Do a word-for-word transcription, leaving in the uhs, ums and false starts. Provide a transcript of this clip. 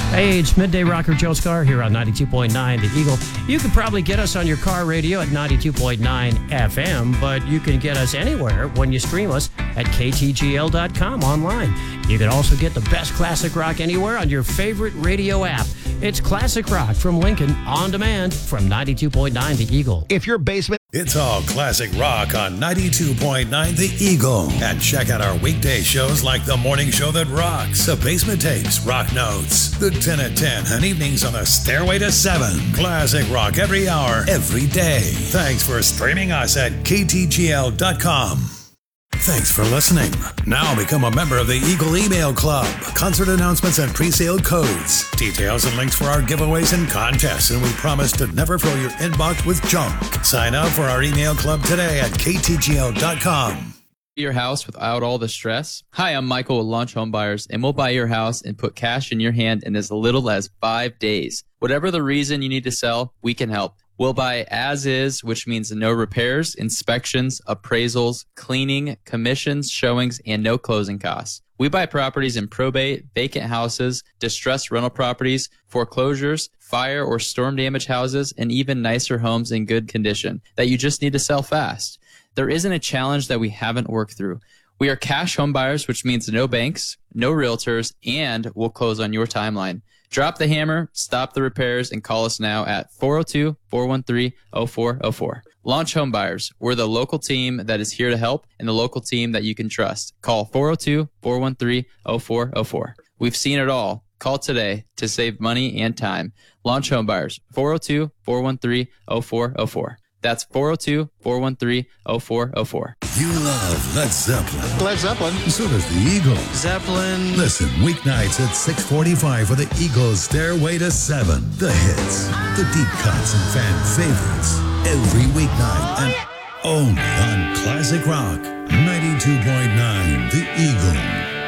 Hey, it's Midday Rocker Joe Scar here on ninety-two point nine The Eagle. You can probably get us on your car radio at ninety-two point nine F M, but you can get us anywhere when you stream us at K T G L dot com online. You can also get the best classic rock anywhere on your favorite radio app. It's Classic Rock from Lincoln on demand from ninety-two point nine The Eagle. If your basement... It's all classic rock on ninety-two point nine The Eagle. And check out our weekday shows like The Morning Show That Rocks, The Basement Tapes, Rock Notes, The ten at ten, and evenings on the Stairway to seven. Classic rock every hour, every day. Thanks for streaming us at K T G L dot com. Thanks for listening. Now become a member of the Eagle Email Club. Concert announcements and pre-sale codes. Details and links for our giveaways and contests, and we promise to never fill your inbox with junk. Sign up for our email club today at K T G L dot com. Your house without all the stress? Hi, I'm Michael with Launch Home Buyers, and we'll buy your house and put cash in your hand in as little as five days. Whatever the reason you need to sell, we can help. We'll buy as is, which means no repairs, inspections, appraisals, cleaning, commissions, showings, and no closing costs. We buy properties in probate, vacant houses, distressed rental properties, foreclosures, fire or storm damage houses, and even nicer homes in good condition that you just need to sell fast. There isn't a challenge that we haven't worked through. We are cash home buyers, which means no banks, no realtors, and we'll close on your timeline. Drop the hammer, stop the repairs, and call us now at four oh two, four one three, oh four oh four. Launch Home Buyers. We're the local team that is here to help and the local team that you can trust. Call four oh two, four one three, oh four oh four. We've seen it all. Call today to save money and time. Launch Home Buyers. four oh two, four one three, oh four oh four. That's four oh two, four one three, oh four oh four. You love Led Zeppelin. Led Zeppelin. So does the Eagles. Zeppelin. Listen weeknights at six forty-five for the Eagles' Stairway to seven. The hits, the deep cuts, and fan favorites. Every weeknight and only on Classic Rock ninety-two point nine The Eagle.